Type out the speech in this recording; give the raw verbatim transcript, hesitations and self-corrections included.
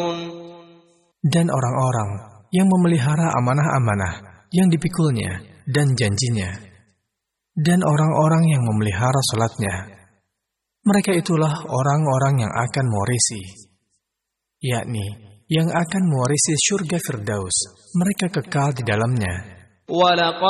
Dan orang-orang yang memelihara amanah-amanah yang dipikulnya dan janjinya, dan orang-orang yang memelihara salatnya, mereka itulah orang-orang yang akan mewarisi, yakni yang akan mewarisi surga Firdaus. Mereka kekal di dalamnya.